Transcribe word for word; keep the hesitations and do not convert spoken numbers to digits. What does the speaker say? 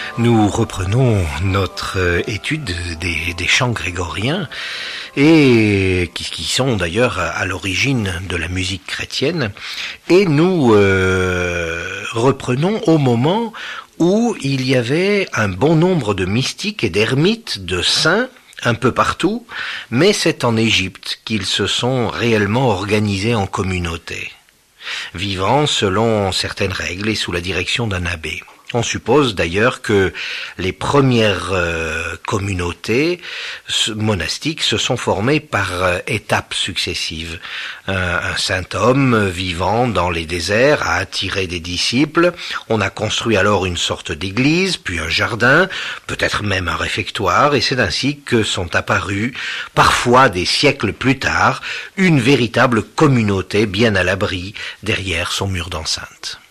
Nous reprenons notre étude des, des chants grégoriens et qui, qui sont d'ailleurs à, à l'origine de la musique chrétienne, et nous euh, reprenons au moment où il y avait un bon nombre de mystiques et d'ermites, de saints, un peu partout, mais c'est en Égypte qu'ils se sont réellement organisés en communauté, vivant selon certaines règles et sous la direction d'un abbé. On suppose d'ailleurs que les premières euh, communautés monastiques se sont formées par euh, étapes successives. Un, un saint homme vivant dans les déserts a attiré des disciples. On a construit alors une sorte d'église, puis un jardin, peut-être même un réfectoire, et c'est ainsi que sont apparues, parfois des siècles plus tard, une véritable communauté bien à l'abri derrière son mur d'enceinte.